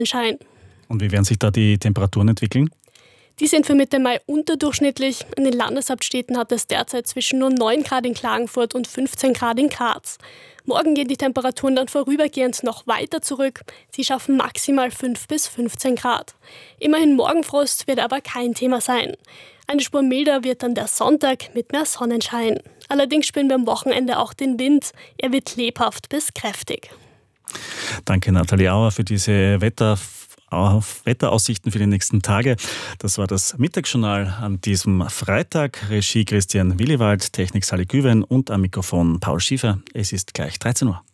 Sonnenschein. Und wie werden sich da die Temperaturen entwickeln? Die sind für Mitte Mai unterdurchschnittlich. In den Landeshauptstädten hat es derzeit zwischen nur 9 Grad in Klagenfurt und 15 Grad in Graz. Morgen gehen die Temperaturen dann vorübergehend noch weiter zurück. Sie schaffen maximal 5 bis 15 Grad. Immerhin Morgenfrost wird aber kein Thema sein. Eine Spur milder wird dann der Sonntag mit mehr Sonnenschein. Allerdings spüren wir am Wochenende auch den Wind. Er wird lebhaft bis kräftig. Danke Nathalie Auer für diese Wetteraussichten für die nächsten Tage. Das war das Mittagsjournal an diesem Freitag. Regie Christian Willewald, Technik Sally Güven und am Mikrofon Paul Schiefer. Es ist gleich 13 Uhr.